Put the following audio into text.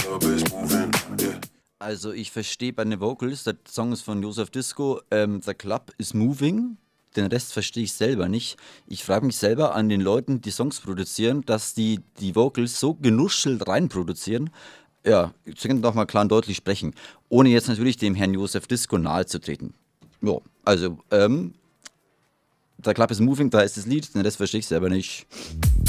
Also ich verstehe bei den Vocals, der Song ist von Joseph Disco, The Club is Moving. Den Rest verstehe ich selber nicht. Ich frage mich selber an den Leuten, die Songs produzieren, dass die Vocals so genuschelt reinproduzieren. Ja, ich kann doch mal klar und deutlich sprechen, ohne jetzt natürlich dem Herrn Joseph Disco nahe zu treten. Ja, also, The Club is Moving, da ist das Lied, den Rest verstehe ich selber nicht.